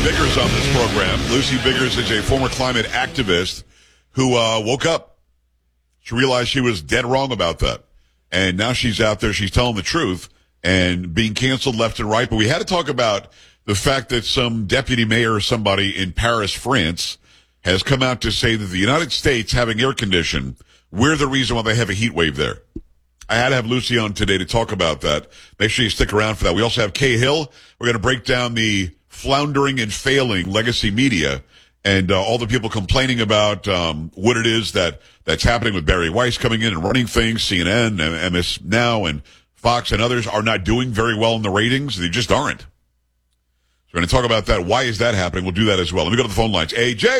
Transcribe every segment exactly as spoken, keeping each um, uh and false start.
Biggers on this program. Lucy Biggers is a former climate activist who uh, woke up. She realized she was dead wrong about that. And now she's out there, she's telling the truth and being canceled left and right. But we had to talk about the fact that some deputy mayor or somebody in Paris, France, has come out to say that the United States having air conditioning, we're the reason why they have a heat wave there. I had to have Lucy on today to talk about that. Make sure you stick around for that. We also have Kay Hill. We're going to break down the floundering and failing legacy media and uh, all the people complaining about um, what it is that that's happening with Barry Weiss coming in and running things. C N N, and M S Now, and Fox and others are not doing very well in the ratings. They just aren't. So we're going to talk about that. Why is that happening? We'll do that as well. Let me go to the phone lines. A J.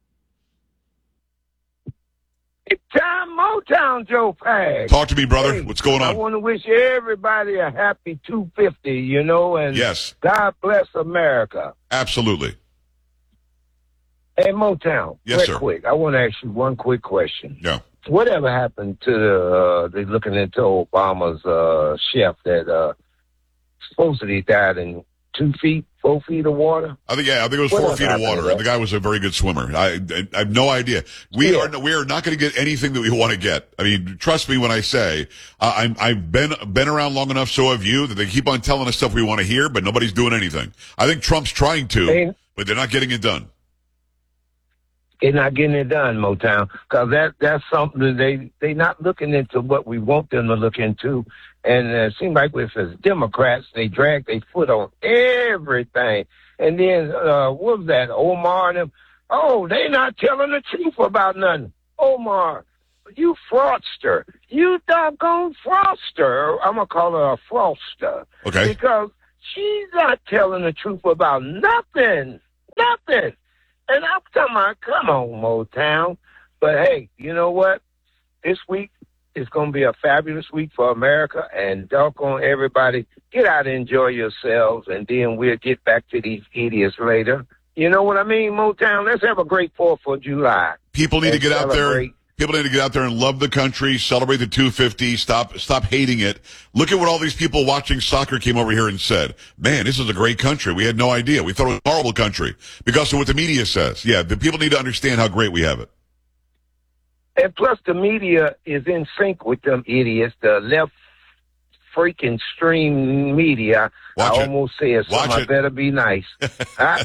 It's time Motown, Joe Pags. Talk to me, brother. Hey, what's going on? I want to wish everybody a happy two fifty, you know, and yes. God bless America. Absolutely. Hey, Motown, yes, real sir. quick, I want to ask you one quick question. Yeah. Whatever happened to the, uh, they looking into Obama's uh, chef that uh, supposedly died in two feet, four feet of water? I think, yeah, I think it was what four feet of water. And the guy was a very good swimmer. I, I, I have no idea. We yeah. are, we are not going to get anything that we want to get. I mean, trust me when I say, uh, I'm, I've been, been around long enough, so have you, that they keep on telling us stuff we want to hear, but nobody's doing anything. I think Trump's trying to, hey. but they're not getting it done. They're not getting it done, Motown, because that, that's something that they, they not looking into what we want them to look into. And uh, it seems like if it's Democrats, they drag their foot on everything. And then, uh, what was that, Omar and them? Oh, they not telling the truth about nothing. Omar, you fraudster. You doggone fraudster. I'm going to call her a fraudster. Okay. Because she's not telling the truth about nothing. Nothing. And I'm talking about, come on, Motown. But, hey, you know what? This week is going to be a fabulous week for America. And doggone everybody, get out and enjoy yourselves. And then we'll get back to these idiots later. You know what I mean, Motown? Let's have a great fourth of July. People need to get celebrate. out there. People need to get out there and love the country, celebrate the two fifty, stop stop hating it. Look at what all these people watching soccer came over here and said. Man, this is a great country. We had no idea. We thought it was a horrible country because of what the media says. Yeah, the people need to understand how great we have it. And plus the media is in sync with them idiots, the left freaking stream media. Watch I it. almost said something. Watch I it. better be nice. Watch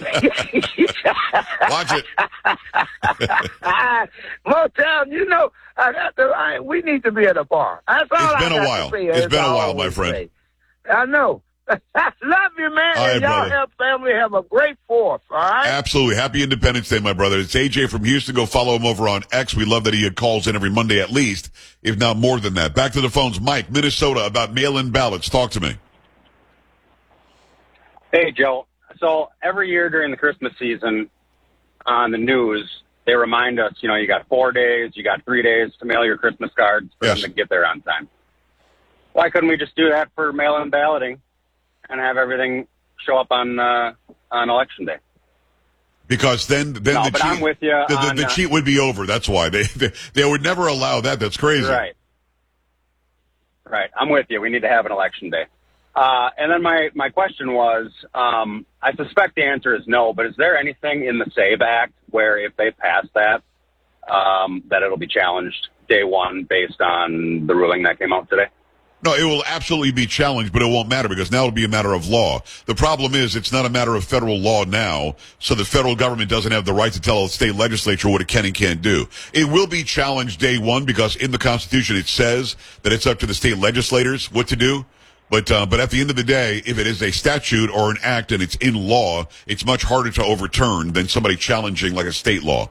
it. Motown, you know, I got to, I, we need to be at a bar. That's all It's been I a got while. to say, It's as been I a while, my always friend. say. I know. Love you, man. All right, and y'all brother. help family have a great fourth, all right? Absolutely. Happy Independence Day, my brother. It's A J from Houston. Go follow him over on X. We love that he calls in every Monday at least, if not more than that. Back to the phones. Mike, Minnesota, about mail-in ballots. Talk to me. Hey, Joe. So every year during the Christmas season on the news, they remind us, you know, you got four days, you got three days to mail your Christmas cards for Yes. them to get there on time. Why couldn't we just do that for mail-in balloting and have everything show up on uh, on Election Day? Because then, then No, the but cheat, I'm with you the, the, on, the uh, cheat would be over. That's why they, they they would never allow that. That's crazy. Right. Right. I'm with you. We need to have an Election Day. Uh, and then my, my question was, um, I suspect the answer is no, but is there anything in the SAVE Act where if they pass that, um, that it'll be challenged day one based on the ruling that came out today? No, it will absolutely be challenged, but it won't matter because now it'll be a matter of law. The problem is it's not a matter of federal law now, so the federal government doesn't have the right to tell the state legislature what it can and can't do. It will be challenged day one because in the Constitution it says that it's up to the state legislators what to do. But uh, but at the end of the day, if it is a statute or an act and it's in law, it's much harder to overturn than somebody challenging like a state law.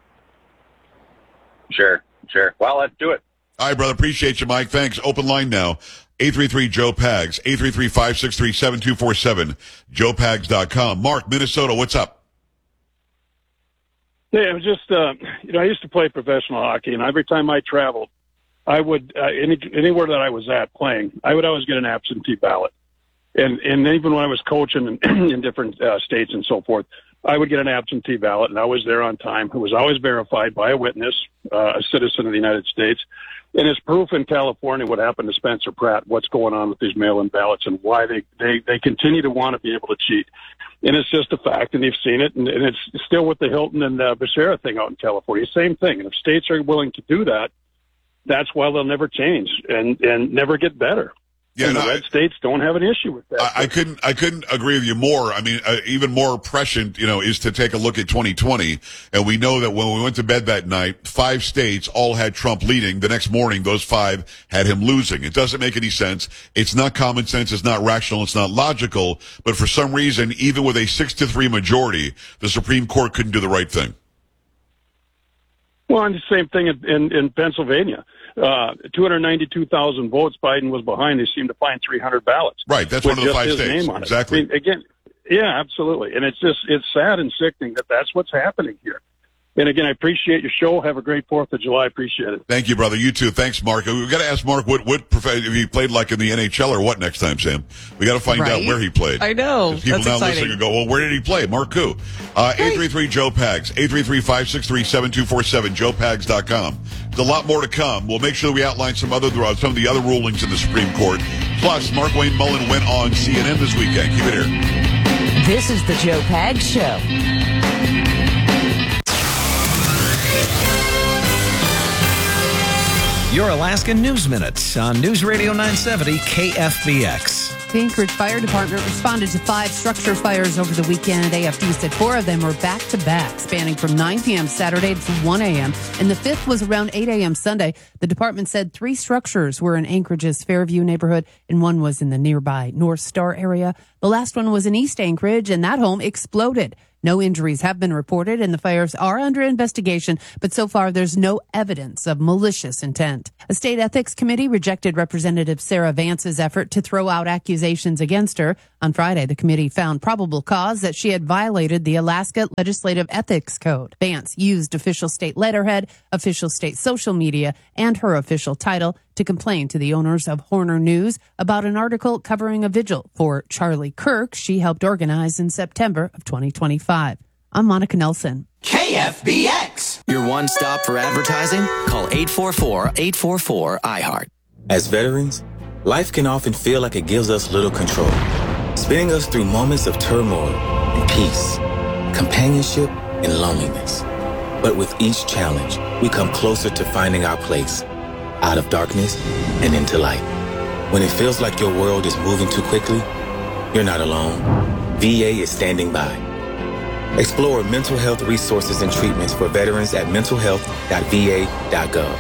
Sure, sure. Well, let's do it. All right, brother. Appreciate you, Mike. Thanks. Open line now. eight three three, Joe Pags. eight three three, five six three, seven two four seven. joe pags dot com. Mark, Minnesota, what's up? Yeah, it was just, uh, you know, I used to play professional hockey, and every time I traveled, I would, uh, any, anywhere that I was at playing, I would always get an absentee ballot. And and even when I was coaching in, in different uh, states and so forth, I would get an absentee ballot, and I was there on time. It was always verified by a witness, uh, a citizen of the United States. And it's proof in California what happened to Spencer Pratt, what's going on with these mail-in ballots and why they, they, they continue to want to be able to cheat. And it's just a fact, and they've seen it, and, and it's still with the Hilton and uh, Becerra thing out in California. Same thing. And if states are willing to do that, that's why they'll never change and, and never get better. Yeah, and no, the red states don't have an issue with that. I, I couldn't. I couldn't agree with you more. I mean, uh, even more prescient, you know, is to take a look at twenty twenty, and we know that when we went to bed that night, five states all had Trump leading. The next morning, those five had him losing. It doesn't make any sense. It's not common sense. It's not rational. It's not logical. But for some reason, even with a six to three majority, the Supreme Court couldn't do the right thing. Well, and the same thing in, in, in Pennsylvania. Uh, two hundred ninety-two thousand votes. Biden was behind. They seemed to find three hundred ballots. Right. That's one of the five states. Exactly. I mean, again, yeah, absolutely. And it's just, it's sad and sickening that that's what's happening here. And again, I appreciate your show. Have a great fourth of July. Appreciate it. Thank you, brother. You too. Thanks, Mark. We've got to ask Mark what, what prof- if he played like in the N H L or what next time, Sam. We got to find right? out where he played. I know. People That's now exciting. listening and go, well, where did he play? Mark who? Uh, eight three three Joe Pags. eight three three, five six three, seven two four seven. joe pags dot com. There's a lot more to come. We'll make sure that we outline some other, uh, some of the other rulings in the Supreme Court. Plus, Mark Wayne Mullen went on C N N this weekend. Keep it here. This is the Joe Pags Show. Your Alaska News Minute on News Radio nine seventy K F B X. The Anchorage Fire Department responded to five structure fires over the weekend. A F D said four of them were back-to-back, spanning from nine p.m. Saturday to one a.m., and the fifth was around eight a.m. Sunday. The department said three structures were in Anchorage's Fairview neighborhood, and one was in the nearby North Star area. The last one was in East Anchorage, and that home exploded. No injuries have been reported, and the fires are under investigation, but so far there's no evidence of malicious intent. A state ethics committee rejected Representative Sarah Vance's effort to throw out accusations against her. On Friday, the committee found probable cause that she had violated the Alaska Legislative Ethics Code. Vance used official state letterhead, official state social media, and her official title to complain to the owners of Horner News about an article covering a vigil for Charlie Kirk she helped organize in September of twenty twenty-five. I'm Monica Nelson. K F B X. Your one stop for advertising? Call eight four four, eight four four, I heart. As veterans, life can often feel like it gives us little control, spinning us through moments of turmoil and peace, companionship and loneliness. But with each challenge, we come closer to finding our place, out of darkness and into light. When it feels like your world is moving too quickly, you're not alone. V A is standing by. Explore mental health resources and treatments for veterans at mental health dot v a dot gov.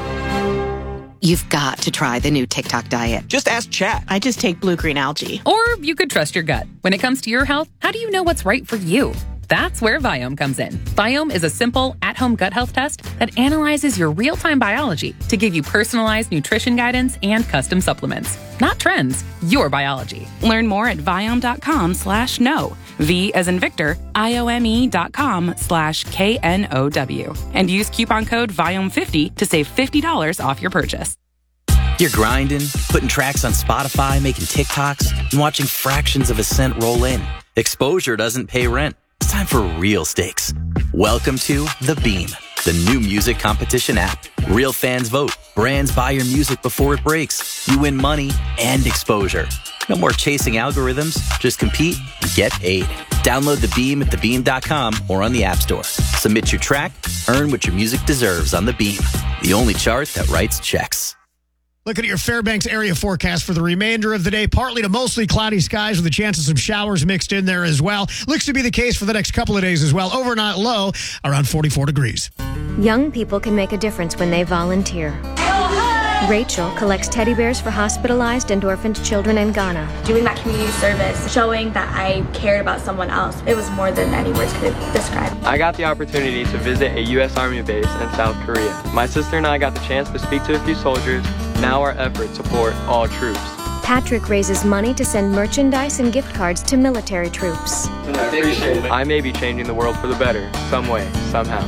You've got to try the new TikTok diet. Just ask Chat. I just take blue-green algae. Or you could trust your gut. When it comes to your health, how do you know what's right for you? That's where Viome comes in. Viome is a simple, at-home gut health test that analyzes your real-time biology to give you personalized nutrition guidance and custom supplements. Not trends, your biology. Learn more at Viome.com slash no. V as in Victor, I-O-M-E dot com slash K N O W. And use coupon code Viome fifty to save fifty dollars off your purchase. You're grinding, putting tracks on Spotify, making TikToks, and watching fractions of a cent roll in. Exposure doesn't pay rent. It's time for real stakes. Welcome to The Beam, the new music competition app. Real fans vote. Brands buy your music before it breaks. You win money and exposure. No more chasing algorithms. Just compete and get paid. Download The Beam at the beam dot com or on the App Store. Submit your track. Earn what your music deserves on The Beam, the only chart that writes checks. Looking at your Fairbanks area forecast for the remainder of the day, partly to mostly cloudy skies with a chance of some showers mixed in there as well. Looks to be the case for the next couple of days as well. Overnight low around forty-four degrees. Young people can make a difference when they volunteer. Rachel collects teddy bears for hospitalized and orphaned children in Ghana. Doing that community service, showing that I cared about someone else, it was more than any words could describe. I got the opportunity to visit a U S Army base in South Korea. My sister and I got the chance to speak to a few soldiers. Now our efforts support all troops. Patrick raises money to send merchandise and gift cards to military troops. I appreciate it. I may be changing the world for the better, some way, somehow.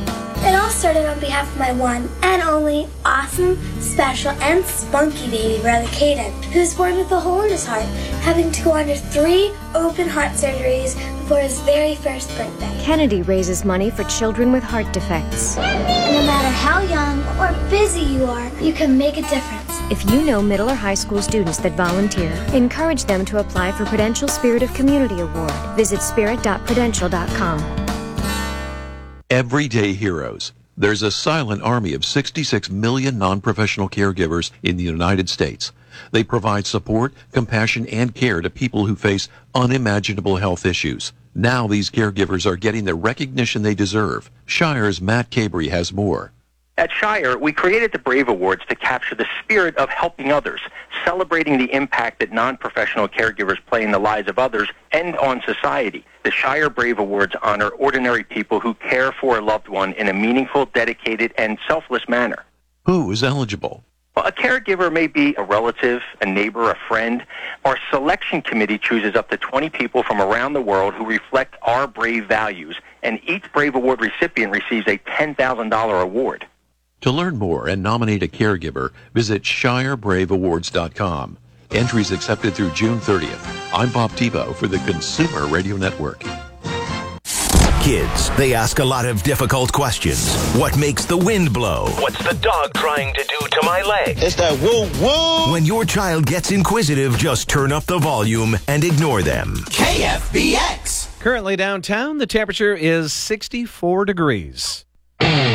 It all started on behalf of my one and only awesome, special, and spunky baby brother, Caden, who was born with a hole in his heart, having to go under three open heart surgeries before his very first birthday. Kennedy raises money for children with heart defects. No matter how young or busy you are, you can make a difference. If you know middle or high school students that volunteer, encourage them to apply for Prudential Spirit of Community Award. Visit spirit dot prudential dot com. Everyday heroes. There's a silent army of sixty-six million non-professional caregivers in the United States. They provide support, compassion, and care to people who face unimaginable health issues. Now these caregivers are getting the recognition they deserve. Shire's Matt Cabry has more. At Shire, we created the Brave Awards to capture the spirit of helping others, celebrating the impact that non-professional caregivers play in the lives of others and on society. The Shire Brave Awards honor ordinary people who care for a loved one in a meaningful, dedicated, and selfless manner. Who is eligible? Well, a caregiver may be a relative, a neighbor, a friend. Our selection committee chooses up to twenty people from around the world who reflect our Brave values, and each Brave Award recipient receives a ten thousand dollars award. To learn more and nominate a caregiver, visit shire brave awards dot com. Entries accepted through June thirtieth. I'm Bob Tebow for the Consumer Radio Network. Kids, they ask a lot of difficult questions. What makes the wind blow? What's the dog trying to do to my leg? It's that woo woo. When your child gets inquisitive, just turn up the volume and ignore them. K F B X. Currently downtown, the temperature is sixty-four degrees.